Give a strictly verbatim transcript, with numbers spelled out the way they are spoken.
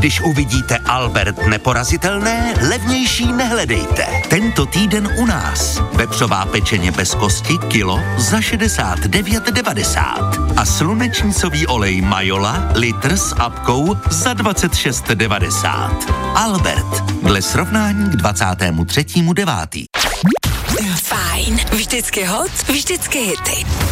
Když uvidíte Albert neporazitelné, levnější nehledejte. Tento týden u nás. Vepřová pečeně bez kosti kilo za šedesát devět devadesát. A slunečnicový olej Majola litr s apkou za dvacet šest devadesát. Albert. Dle srovnání k dvacátému třetímu devátý. Fajn. Vždycky hot, vždycky hity.